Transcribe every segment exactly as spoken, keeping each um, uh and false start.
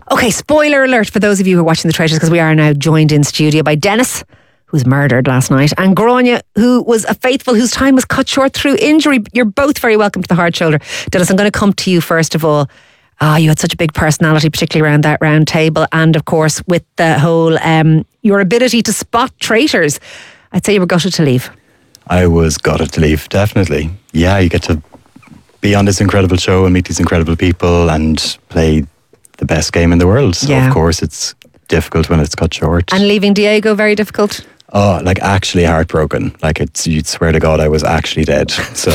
Okay, spoiler alert for those of you who are watching The Traitors, because we are now joined in studio by Dennis, who was murdered last night, and Gráinne, who was a faithful whose time was cut short through injury. You're both very welcome to the Hard Shoulder. Dennis, I'm going to come to you first of all. Ah, oh, you had such a big personality, particularly around that round table, and of course with the whole um, your ability to spot traitors. I'd say you were gutted to leave. I was gutted to leave, definitely. Yeah, you get to be on this incredible show and meet these incredible people and play the best game in the world. So yeah. Of course it's difficult when it's cut short. And leaving Diego, very difficult? Oh, like actually heartbroken. Like it's, you'd swear to God I was actually dead. So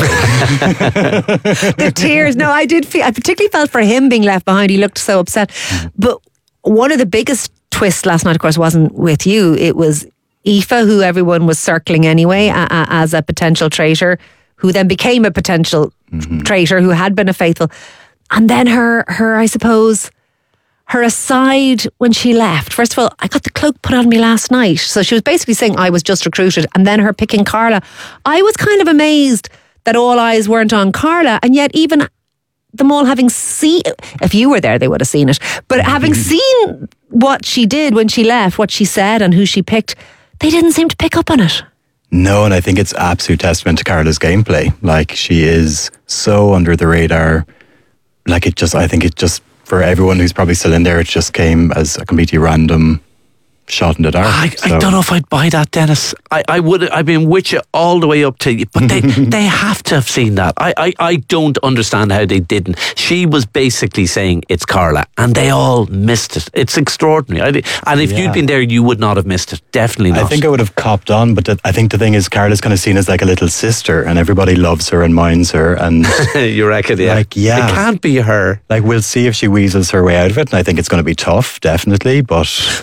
the tears. No, I did feel, I particularly felt for him being left behind. He looked so upset. But one of the biggest twists last night, of course, wasn't with you. It was Aoife, who everyone was circling anyway a- a- as a potential traitor, who then became a potential mm-hmm. traitor, who had been a faithful. And then her, her, I suppose, her aside when she left. First of all, I got the cloak put on me last night. So she was basically saying I was just recruited, and then her picking Carla. I was kind of amazed that all eyes weren't on Carla, and yet even them all having seen, if you were there they would have seen it, but having seen what she did when she left, what she said and who she picked, they didn't seem to pick up on it. No, and I think it's absolute testament to Carla's gameplay. Like, she is so under the radar. Like, it just, I think it just, for everyone who's probably still in there, it just came as a completely random shot in the dark. I, so. I don't know if I'd buy that, Dennis. I, I would. I've been with you all the way up to you, but they they have to have seen that. I, I, I don't understand how they didn't. She was basically saying it's Carla, and they all missed it. It's extraordinary. I, and if yeah. you'd been there, you would not have missed it. Definitely not. I think I would have copped on, but the, I think the thing is, Carla's kind of seen as like a little sister, and everybody loves her and minds her. And you reckon? Yeah. Like, yeah, it can't be her. Like, we'll see if she weasels her way out of it, and I think it's going to be tough, definitely. But